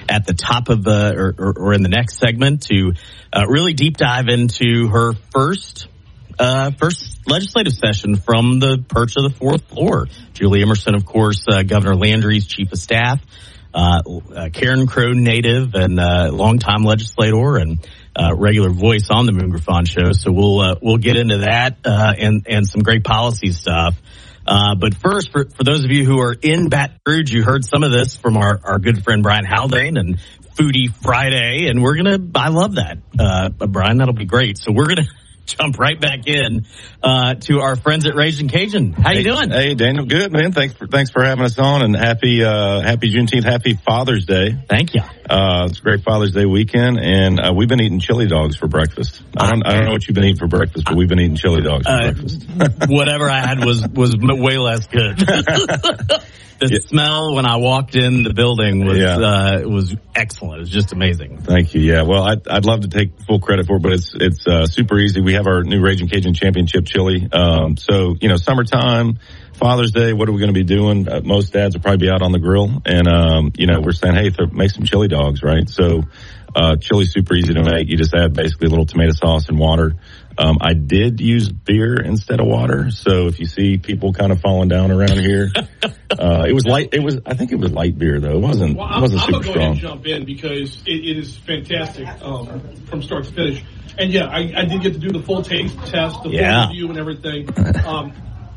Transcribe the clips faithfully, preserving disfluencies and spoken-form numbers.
at the top of the, or, or, or in the next segment to uh, really deep dive into her first uh, first legislative session from the perch of the fourth floor. Julie Emerson, of course, uh, Governor Landry's chief of staff, uh, uh, Karen Crow native and uh, longtime legislator and uh, regular voice on the Moon Griffon show. So we'll uh, we'll get into that uh, and and some great policy stuff. Uh, but first, for, for those of you who are in Baton Rouge, you heard some of this from our, our good friend Brian Haldane and Foodie Friday, and we're gonna. I love that, uh, Brian. That'll be great. So we're gonna jump right back in uh, to our friends at Raging Cajun. How you hey, doing? Hey, Daniel. Good, man. Thanks for thanks for having us on, and happy uh, happy Juneteenth, happy Father's Day. Thank you. Uh, it's a great Father's Day weekend, and uh, we've been eating chili dogs for breakfast. I don't, I don't know what you've been eating for breakfast, but we've been eating chili dogs for uh, breakfast. Whatever I had was was way less good. The yeah. smell when I walked in the building was yeah. uh, was excellent. It was just amazing. Thank you. Yeah. Well, I'd, I'd love to take full credit for it, but it's it's uh, super easy. We have our new Raging Cajun Championship chili. Um, so you know, summertime, Father's Day. What are we going to be doing? Uh, most dads will probably be out on the grill, and um, you know, we're saying, hey, th- make some chili dogs, right? So uh, chili's super easy to make. You just add basically a little tomato sauce and water. Um, I did use beer instead of water, so if you see people kind of falling down around here, uh, it was light. It was, I think it was light beer though. It wasn't. Well, it wasn't I'm, super I'm gonna go strong. ahead and jump in because it, it is fantastic um, from start to finish. And yeah, I, I did get to do the full taste test, the full yeah. review, and everything. Um,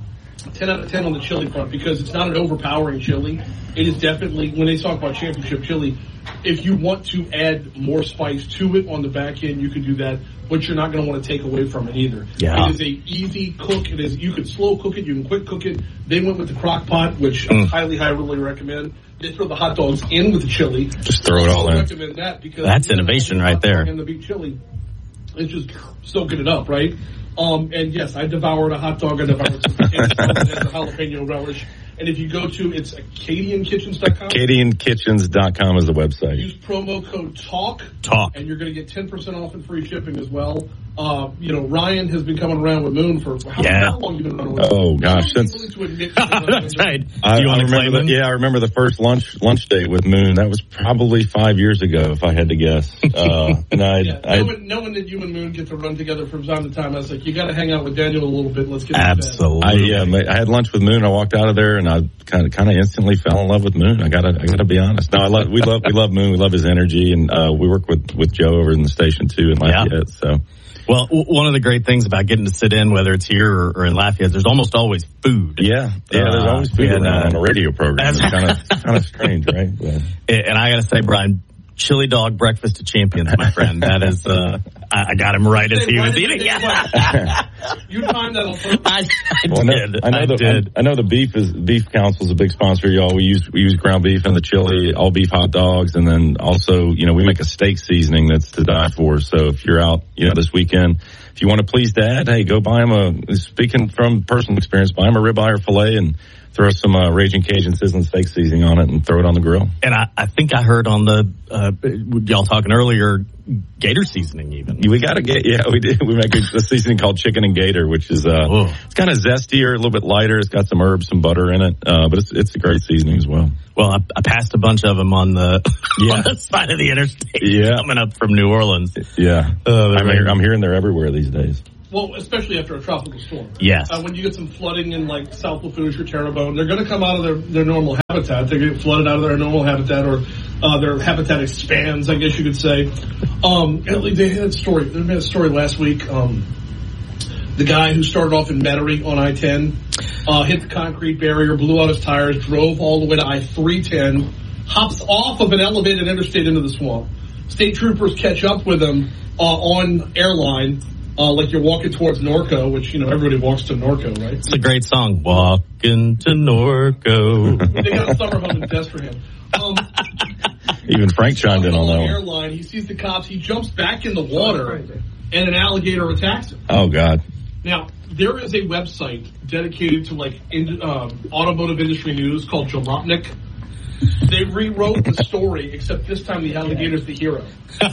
ten out of ten on the chili front because it's not an overpowering chili. It is definitely, when they talk about championship chili, if you want to add more spice to it on the back end, you could do that, but you're not going to want to take away from it either. Yeah. It is a easy cook. It is, you can slow cook it, you can quick cook it. They went with the crock pot, which mm. I highly, highly recommend. They throw the hot dogs in with the chili. Just throw it all in. I recommend that because that's innovation right there. And the beef chili, it's just soaking it up, right? Um, and yes, I devoured a hot dog. I devoured some potatoes and a jalapeno relish. And if you go to, it's Acadian Kitchens dot com. Acadian Kitchens dot com is the website. Use promo code TALK. TALK. And you're going to get ten percent off and free shipping as well. Uh, you know, Ryan has been coming around with Moon for how, yeah. how long have you been running with Oh, Moon? gosh. Since, that's right. I, Do you I want to remember the, yeah, I remember the first lunch lunch date with Moon. That was probably five years ago, if I had to guess. Uh, and I, yeah, I knowing, knowing that you and Moon get to run together from time to time, I was like, you got to hang out with Daniel a little bit. Let's get absolutely. I, yeah, I had lunch with Moon. I walked out of there, and I kind of kind of instantly fell in love with Moon. I gotta I gotta be honest. No, I love we love we love Moon. We love his energy, and uh, we work with with Joe over in the station too in Lafayette. Yeah. So. Well, w- one of the great things about getting to sit in, whether it's here or, or in Lafayette, there's almost always food. Yeah, yeah. Uh, there's always food and, around uh, on a radio program. It's kind of kind of strange, right? Yeah. And I got to say, Brian, chili dog breakfast of champions, my friend. That is, uh, I, I got him right as he was eating. Yeah. You timed that on purpose. I, I well, did. I know, I know I the did. I, I know the beef is beef council is a big sponsor, y'all. We use we use ground beef and the chili, all beef hot dogs, and then also, you know, we make a steak seasoning that's to die for. So if you're out, you know, this weekend, if you want to please Dad, hey, go buy him a. Speaking from personal experience, buy him a ribeye or fillet and throw some uh, Raging Cajun sizzling steak seasoning on it and throw it on the grill. And I, I think I heard on the uh, y'all talking earlier, gator seasoning even. We got to get yeah we did we make a, a seasoning called chicken and gator, which is uh Whoa. It's kind of zestier, a little bit lighter. It's got some herbs, some butter in it, uh, but it's it's a great seasoning as well. Well, I, I passed a bunch of them on the, yeah. on the side of the interstate yeah. coming up from New Orleans. Yeah, uh, I'm, hear, I'm hearing they're everywhere these days. Well, especially after a tropical storm. Yes. Uh, when you get some flooding in, like, South Lafourche or Terrebonne, they're going to come out of their, their normal habitat. They're going to get flooded out of their normal habitat, or uh, their habitat expands, I guess you could say. Um, they had a story. They had a story last week. Um, the guy who started off in Metairie on I ten uh, hit the concrete barrier, blew out his tires, drove all the way to I three ten, hops off of an elevated interstate into the swamp. State troopers catch up with him uh, on Airline. Uh, like you're walking towards Norco, which, you know, everybody walks to Norco, right? It's a great song. Walking to Norco. They got a summer home in test for him. Um, Even Frank chimed in on that one. Airline, he sees the cops, he jumps back in the water, and an alligator attacks him. Oh, God. Now, there is a website dedicated to, like, in, um, automotive industry news called Jalopnik. They rewrote the story, except this time the alligator's the hero.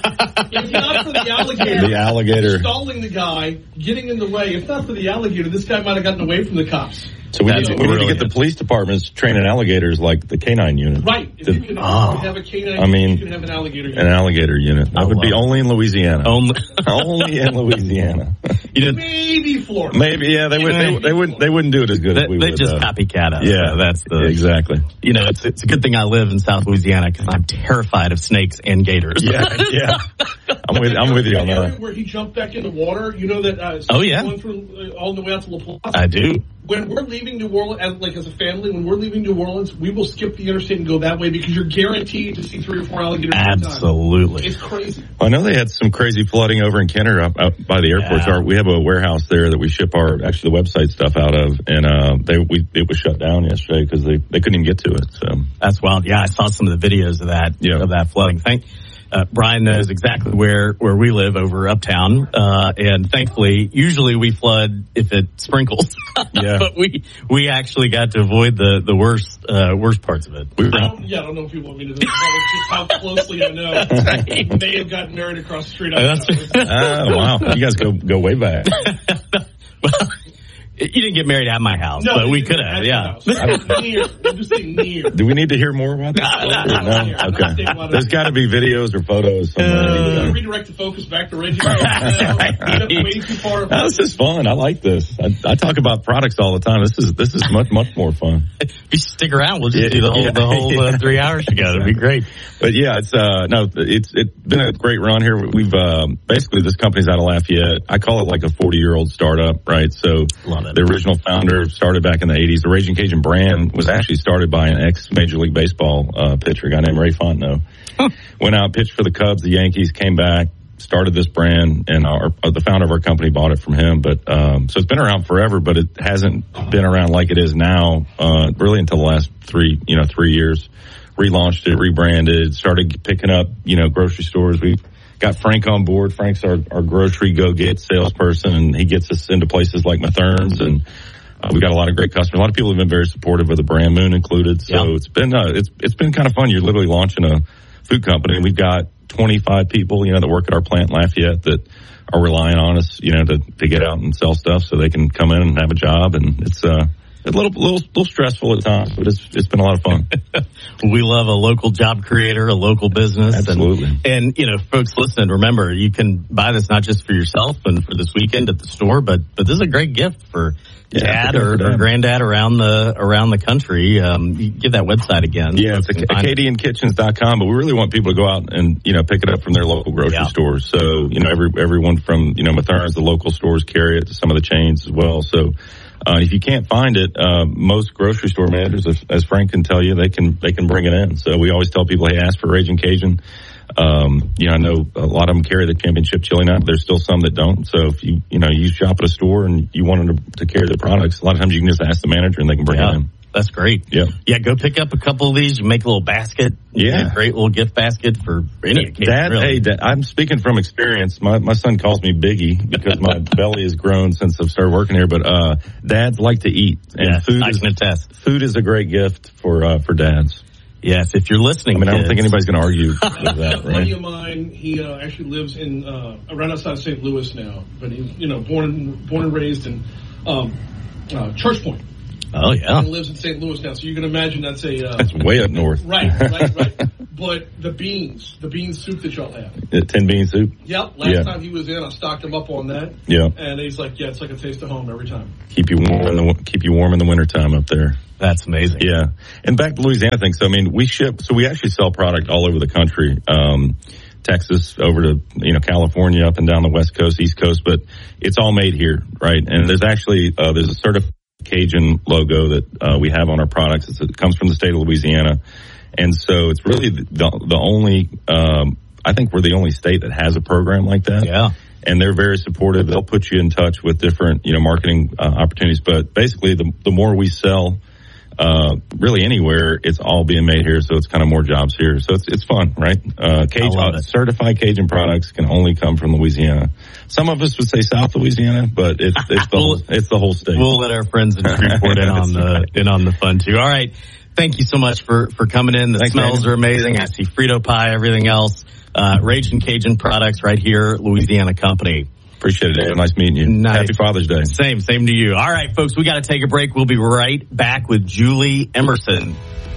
If not for the alligator, the alligator stalling the guy, getting in the way, if not for the alligator, this guy might have gotten away from the cops. So we, need to, we need to get good. the police departments training alligators like the canine unit. Right. If To- you can oh. have a canine, I mean, you can have an alligator. An alligator unit. That I would be love only in Louisiana. Only, Only in Louisiana. you know, Maybe Florida. Maybe, yeah, they would. They, they wouldn't. They wouldn't do it as good they, as we they would. just though. copycat us. Yeah, So that's the exactly. You know, it's it's a good thing I live in South Louisiana because I'm terrified of snakes and gators. Yeah, yeah. I'm with. I'm with you on The area that. where he jumped back in the water, you know that. Uh, Oh, yeah. Going through, uh, all the way out to La Plaza. I do. When we're leaving New Orleans, as, like as a family, when we're leaving New Orleans, we will skip the interstate and go that way because you're guaranteed to see three or four alligators at a time. Absolutely. It's crazy. I know they had some crazy flooding over in Kenner up, up by the airport. Yeah. So we have a warehouse there that we ship our actually the website stuff out of, and uh, they we it was shut down yesterday because they they couldn't even get to it. So That's wild. Yeah, I saw some of the videos of that Yeah. of that flooding. Thank uh, Brian knows exactly where where we live over uptown, uh, and thankfully, usually we flood if it sprinkles. Yeah. But we we actually got to avoid the the worst uh, worst parts of it. we were I don't, yeah, I don't know if you want me to know just how closely I know. He may have gotten married across the street. I don't know. oh wow, you guys go go way back. Well, you didn't get married at my house, No, but we you could didn't have. at Yeah. your house. Near. I'm just saying near. Do we need to hear more about that? No, no, no, no. I'm not saying Okay. about There's it. got to be videos or photos somewhere. Uh, redirect the focus back to Reggie. Way too far. No, this is fun. I like this. I, I talk about products all the time. This is this is much much more fun. If you stick around, we'll just Yeah, do the whole yeah. the whole uh, three hours together. It'd be great. But yeah, it's uh no, it's it's been a great run here. We've uh, basically this company's out of Lafayette. I call it like a forty year old startup, right? So Love it. the original founder started back in the eighties. The Raging Cajun brand was actually started by an ex Major League Baseball uh, pitcher, a guy named Ray Fontenot. Huh. Went out, pitched for the Cubs, the Yankees, came back, started this brand, and our uh, the founder of our company bought it from him. But um, so it's been around forever, but it hasn't been around like it is now, uh, really until the last three, you know, three years. Relaunched it, rebranded, started picking up, you know, grocery stores. We got Frank on board. Frank's our, our grocery go-get salesperson, and he gets us into places like Mathern's, and uh, we got a lot of great customers. A lot of people have been very supportive of the brand, Moon included. So Yeah. it's been uh, it's it's been kind of fun. You're literally launching a food company, and we've got twenty-five people, you know, that work at our plant in Lafayette that are relying on us, you know, to to get out and sell stuff so they can come in and have a job, and it's uh. A little, little, little stressful at times, but it's it's been a lot of fun. We love a local job creator, a local business. Absolutely. And, and, you know, folks listening, remember, you can buy this not just for yourself and for this weekend at the store, but, but this is a great gift for Yeah, dad for or, dad. or granddad around the, around the country. Um, you give that website again. Yeah, it's Folks can find it. acadian kitchens dot com, but we really want people to go out and, you know, pick it up from their local grocery Yeah. stores. So, you know, every everyone from, you know, Mathern's, the local stores carry it to some of the chains as well. So, uh, if you can't find it, uh, most grocery store managers, as, as Frank can tell you, they can, they can bring it in. So we always tell people, hey, ask for Raging Cajun. Um, you know, I know a lot of them carry the championship chili now, but there's still some that don't. So if you, you know, you shop at a store and you want them to, to carry the products, a lot of times you can just ask the manager and they can bring Yeah. it in. That's great. Yeah. Yeah, go pick up a couple of these. You make a little basket. Yeah. A great little gift basket for any occasion. Dad, really. hey, Dad, I'm speaking from experience. My my son calls me Biggie because my belly has grown since I've started working here. But uh, dads like to eat, and Yeah, food I is can attest. food is a great gift for uh, for dads. Yes, if you're listening, I mean, I don't kids, think anybody's going to argue with A that, buddy right? of mine, he uh, actually lives in uh, around outside of Saint Louis now, but he's you know born and, born and raised in um, uh, Church Point. Oh, yeah. And lives in Saint Louis now, so you can imagine that's a uh, That's way up north. right, right, right. But the beans, the bean soup that y'all have. Uh, Ten bean soup. Yep, last Yeah. time he was in, I stocked him up on that. Yeah, And he's like, yeah, it's like a taste of home every time. keep you warm in the keep you warm in the wintertime up there. That's amazing. Yeah. And back to Louisiana thing. So, I mean, we ship, so we actually sell product all over the country. Um, Texas over to, you know, California, up and down the West Coast, East Coast, but it's all made here, right? And there's actually, uh, there's a certified Cajun logo that, uh, we have on our products. It's, it comes from the state of Louisiana. And so it's really the, the only, um, I think we're the only state that has a program like that. Yeah. And they're very supportive. They'll put you in touch with different, you know, marketing uh, opportunities. But basically, the the more we sell, uh, really anywhere, it's all being made here. So it's kind of more jobs here. So it's it's fun, right? Uh, Cajun, love it. certified Cajun products can only come from Louisiana. Some of us would say South Louisiana, but it's it's the whole, it's the whole state. We'll let our friends in Shreveport in on the in on the fun too. All right, thank you so much for for coming in. The Thanks, smells man. are amazing. I see Frito pie, everything else. Uh, Raging Cajun products right here, Louisiana company. Appreciate it, Dave. Nice meeting you. Nice. Happy Father's Day. Same, same to you. All right, folks, we got to take a break. We'll be right back with Julie Emerson.